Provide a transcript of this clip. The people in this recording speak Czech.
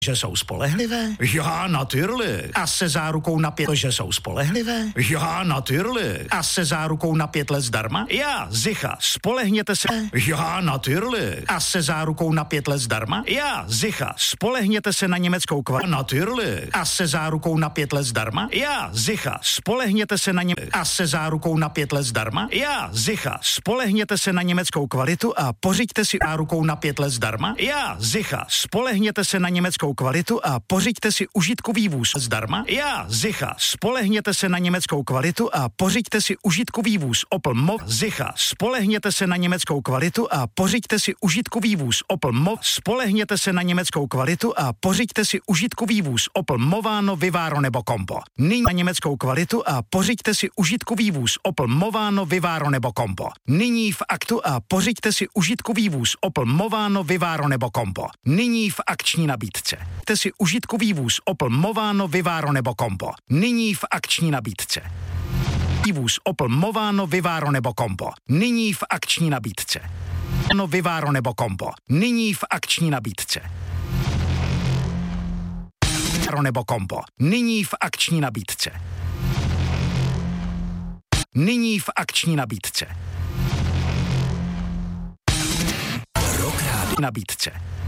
Že jsou spolehlivé? Ja, natürlich. A se zárukou na 5, že jsou spolehlivé? Ja, natürlich. A se zárukou na 5 let zdarma? Ja, sicher. Spolehněte se. Ja, natürlich. A se zárukou na 5 let zdarma? Ja, sicher. Spolehněte se na německou kvalitu. Natürlich. A se zárukou na 5 let zdarma? Ja, sicher. Spolehněte se na a se zárukou na 5 let zdarma? Ja, sicher. Spolehněte se na německou kvalitu a pořiďte si zárukou na 5 let zdarma? Ja, sicher. Spolehněte se na německou kvalitu a pořiďte si užitkový vůz zdarma? Ja, sicher. Spolehněte se na německou kvalitu a pořiďte si užitkový vůz Opel Mov. Sicher. Spolehněte se na německou kvalitu a pořiďte si užitkový vůz Opel Mov. Spolehněte se na německou kvalitu a pořiďte si užitkový vůz Opel Movano, Vivaro nebo Combo. Nyní na německou kvalitu a pořiďte si užitkový vůz Opel Movano, Vivaro nebo Combo. Nyní v aktu a pořiďte si užitkový vůz Opel Movano, Vivaro nebo Combo. Nyní v akční nabídce. Pořiďte si užitkový vůz Opel Movano, Vivaro nebo Combo. Nyní v akční nabídce. Vůz Opel Movano, Vivaro nebo Combo. Nyní v akční nabídce. Vivaro nebo Combo. Nyní v akční nabídce. Nebo Combo. Nyní v akční nabídce. Nyní v akční nabídce. Nabídce.